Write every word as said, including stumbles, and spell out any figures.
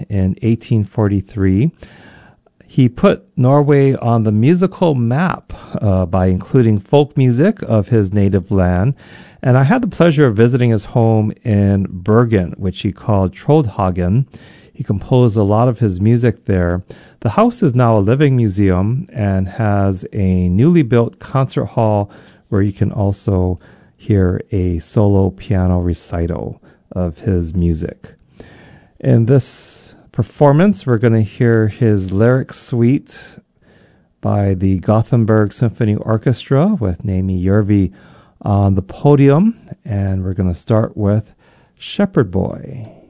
in eighteen forty-three. He put Norway on the musical map uh, by including folk music of his native land. And I had the pleasure of visiting his home in Bergen, which he called Troldhagen. He composed a lot of his music there. The house is now a living museum and has a newly built concert hall where you can also hear a solo piano recital of his music. In this performance, we're going to hear his lyric suite by the Gothenburg Symphony Orchestra with Naomi Järvi on the podium, and we're going to start with Shepherd Boy.